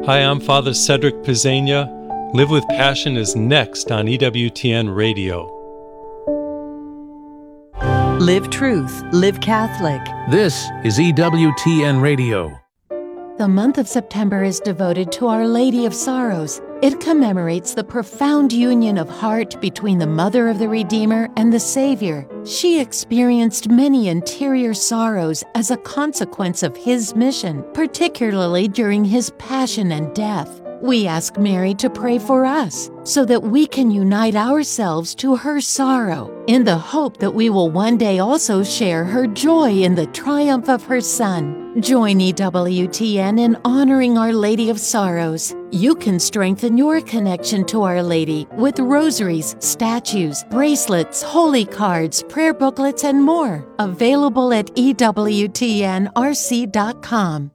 Hi, I'm Father Cedric Pizzania. Live with Passion is next on EWTN Radio. Live Truth, Live Catholic. This is EWTN Radio. The month of September is devoted to Our Lady of Sorrows. It commemorates the profound union of heart between the Mother of the Redeemer and the Savior. She experienced many interior sorrows as a consequence of His mission, particularly during His passion and death. We ask Mary to pray for us so that we can unite ourselves to her sorrow in the hope that we will one day also share her joy in the triumph of her Son. Join EWTN in honoring Our Lady of Sorrows. You can strengthen your connection to Our Lady with rosaries, statues, bracelets, holy cards, prayer booklets, and more. Available at EWTNRC.com.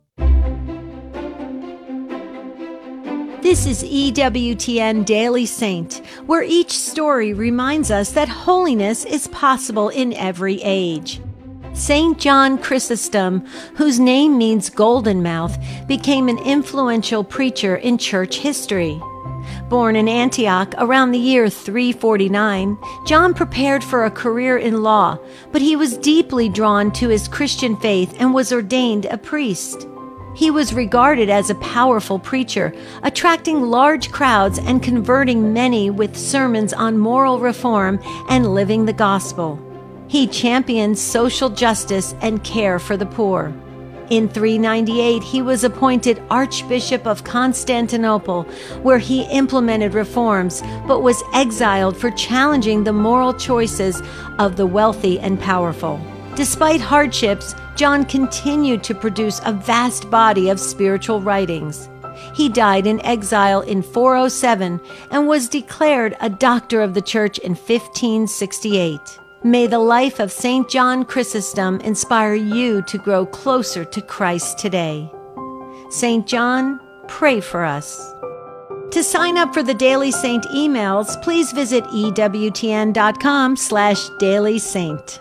This is EWTN Daily Saint, where each story reminds us that holiness is possible in every age. St. John Chrysostom, whose name means golden mouth, became an influential preacher in church history. Born in Antioch around the year 349, John prepared for a career in law, but he was deeply drawn to his Christian faith and was ordained a priest. He was regarded as a powerful preacher, attracting large crowds and converting many with sermons on moral reform and living the gospel. He championed social justice and care for the poor. In 398, he was appointed Archbishop of Constantinople, where he implemented reforms, but was exiled for challenging the moral choices of the wealthy and powerful. Despite hardships, John continued to produce a vast body of spiritual writings. He died in exile in 407 and was declared a doctor of the Church in 1568. May the life of St. John Chrysostom inspire you to grow closer to Christ today. St. John, pray for us. To sign up for the Daily Saint emails, please visit EWTN.com/dailysaint.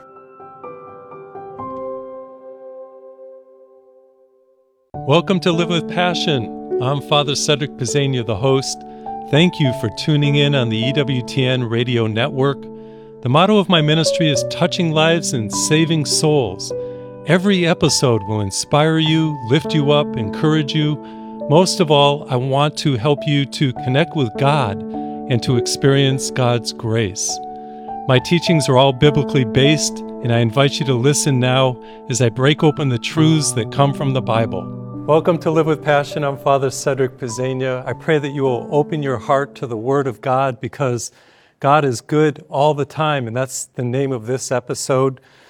Welcome to Live with Passion. I'm Father Cedric Pizzania, the host. Thank you for tuning in on the EWTN Radio Network. The motto of my ministry is touching lives and saving souls. Every episode will inspire you, lift you up, encourage you. Most of all, I want to help you to connect with God and to experience God's grace. My teachings are all biblically based, and I invite you to listen now as I break open the truths that come from the Bible. Welcome to Live with Passion. I'm Father Cedric Pizzania. I pray that you will open your heart to the Word of God because God is good all the time, and that's the name of this episode.